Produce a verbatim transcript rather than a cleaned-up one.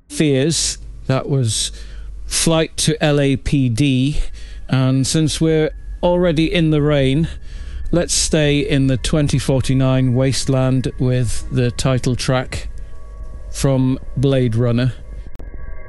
Fears. That was Flight to L A P D. And since we're already in the rain, let's stay in the twenty forty-nine Wasteland with the title track from Blade Runner.